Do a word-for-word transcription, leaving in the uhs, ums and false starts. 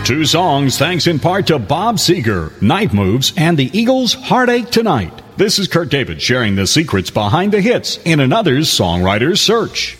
Two songs thanks in part to Bob Seger, Night Moves, and the Eagles' Heartache Tonight. This is Kirk David sharing the secrets behind the hits in another's songwriter's search.